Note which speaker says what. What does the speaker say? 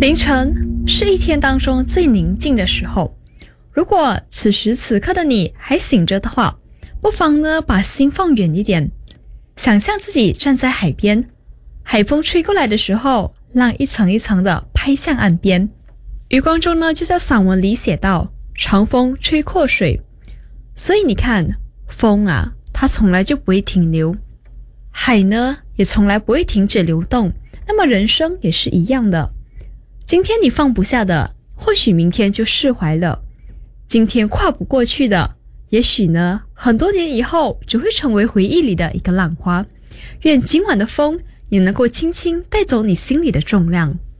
Speaker 1: 凌晨是一天当中最宁静的时候，如果此时此刻的你还醒着的话，不妨呢把心放远一点，想象自己站在海边，海风吹过来的时候，浪一层一层的拍向岸边。余光中呢就在散文里写道，长风吹阔水。所以你看，风啊，它从来就不会停留，海呢也从来不会停止流动，那么人生也是一样的。今天你放不下的，或许明天就释怀了；今天跨不过去的，也许呢，很多年以后只会成为回忆里的一个浪花。愿今晚的风也能够轻轻带走你心里的重量。